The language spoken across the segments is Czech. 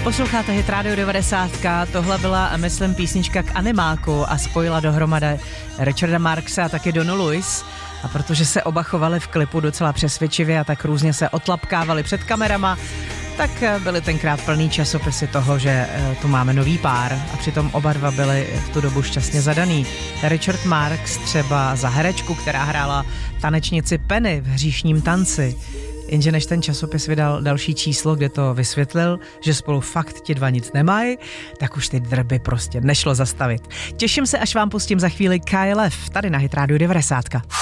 Posloucháte Hit Radio 90. Tohle byla, myslím, písnička k animáku a spojila dohromady Richarda Marxa a taky Donu Lewis. A protože se oba chovali v klipu docela přesvědčivě a tak různě se otlapkávali před kamerama, tak byly tenkrát plný časopisy toho, že tu máme nový pár a přitom oba dva byli v tu dobu šťastně zadaný. Richard Marx třeba za herečku, která hrála tanečnici Penny v Hříšním tanci. Jenže než ten časopis vydal další číslo, kde to vysvětlil, že spolu fakt ti dva nic nemají, tak už ty drby prostě nešlo zastavit. Těším se, až vám pustím za chvíli KLF, tady na Hit Radio 90.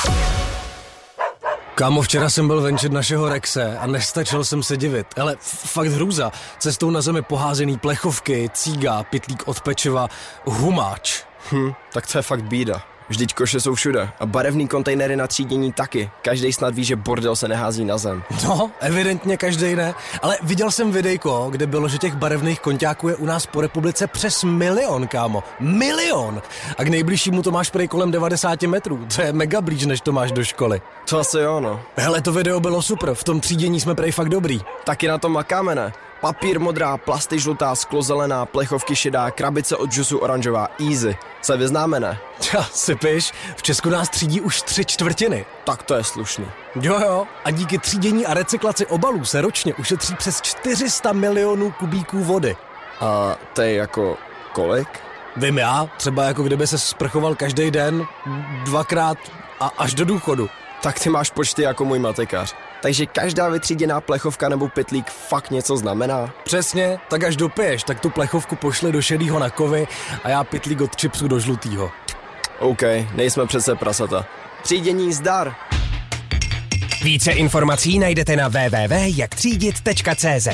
Kámo, včera jsem byl venčit našeho Rexe a nestačil jsem se divit. Ale fakt hrůza. Cestou na zemi poházený plechovky, cíga, pytlík od pečiva, humáč. Tak to je fakt bída. Vždyť koše jsou všude a barevný kontejnery na třídění taky. Každej snad ví, že bordel se nehází na zem. No, evidentně každej ne. Ale viděl jsem videjko, kde bylo, že těch barevných konťáků je u nás po republice přes 1 milion, kámo. 1 milion! A k nejbližšímu to máš prej kolem 90 metrů. To je mega blíž, než to máš do školy. To asi jo, no. Hele, to video bylo super, v tom třídění jsme prej fakt dobrý. Taky na tom makáme, ne? Papír modrá, plasty žlutá, sklo zelená, plechovky šedá, krabice od džusu oranžová, easy. Se vyznáme, ne? Sypiš, v Česku nás třídí už 3/4. Tak to je slušný. Jo, a díky třídění a recyklaci obalů se ročně ušetří přes 400 milionů kubíků vody. A to je jako kolik? Vím já, třeba jako kdyby se sprchoval každý den, 2krát a až do důchodu. Tak ty máš počty jako můj matekař. Takže každá vytříděná plechovka nebo pytlík fakt něco znamená? Přesně, tak až dopiješ, tak tu plechovku pošli do šedýho na kovy a já pytlík od chipsu do žlutýho. OK, nejsme přece prasata. Třídění zdar! Více informací najdete na www.jaktřídit.cz.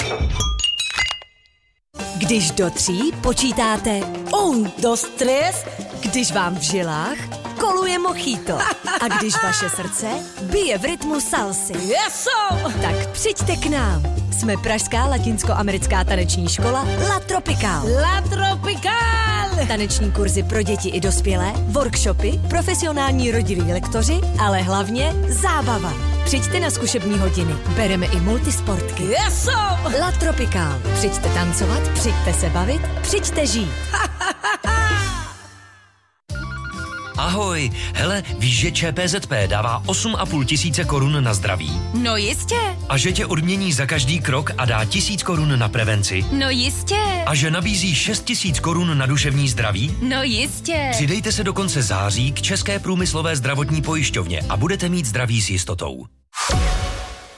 Když do 3 počítáte 1, 2, 3, když vám v žilách koluje mojito a když vaše srdce bije v rytmu salsy. Tak přijďte k nám. Jsme pražská latinskoamerická taneční škola La Tropical. La Tropical! Taneční kurzy pro děti i dospělé, workshopy, profesionální rodilí lektoři, ale hlavně zábava. Přijďte na zkušební hodiny. Bereme i multisportky. La Tropical. Přijďte tancovat, přijďte se bavit, přijďte žít. Ahoj, hele, víš, že ČPZP dává 8,5 tisíce korun na zdraví? No jistě. A že tě odmění za každý krok a dá 1000 korun na prevenci? No jistě. A že nabízí 6 000 korun na duševní zdraví? No jistě. Přidejte se do konce září k České průmyslové zdravotní pojišťovně a budete mít zdraví s jistotou.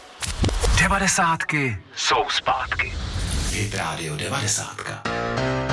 90 jsou zpátky. Hit Radio 90.